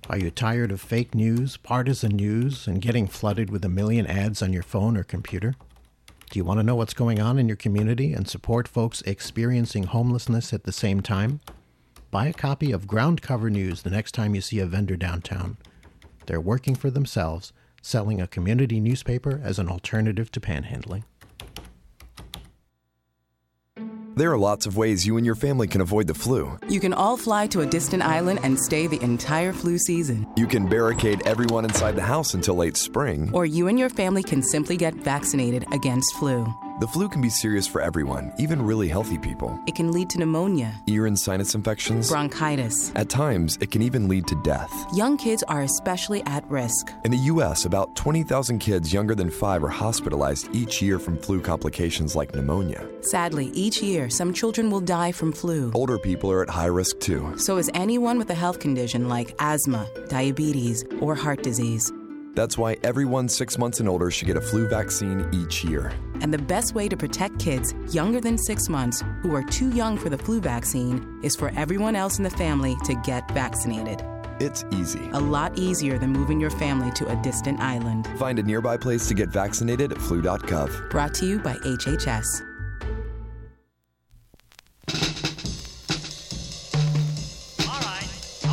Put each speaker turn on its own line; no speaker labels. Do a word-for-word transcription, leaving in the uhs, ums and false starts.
Are you tired of fake news, partisan news, and getting flooded with a million ads on your phone or computer? Do you want to know what's going on in your community and support folks experiencing homelessness at the same time? Buy a copy of Ground Cover News the next time you see a vendor downtown. They're working for themselves, selling a community newspaper as an alternative to panhandling.
There are lots of ways you and your family can avoid the flu.
You can all fly to a distant island and stay the entire flu season.
You can barricade everyone inside the house until late spring.
Or you and your family can simply get vaccinated against flu.
The flu can be serious for everyone, even really healthy people.
It can lead to pneumonia,
ear and sinus infections,
bronchitis.
At times, it can even lead to death.
Young kids are especially at risk.
In the U S, about twenty thousand kids younger than five are hospitalized each year from flu complications like pneumonia.
Sadly, each year, some children will die from flu.
Older people are at high risk too.
So is anyone with a health condition like asthma, diabetes, or heart disease.
That's why everyone six months and older should get a flu vaccine each year.
And the best way to protect kids younger than six months who are too young for the flu vaccine is for everyone else in the family to get vaccinated.
It's easy.
A lot easier than moving your family to a distant island.
Find a nearby place to get vaccinated at flu dot gov.
Brought to you by H H S.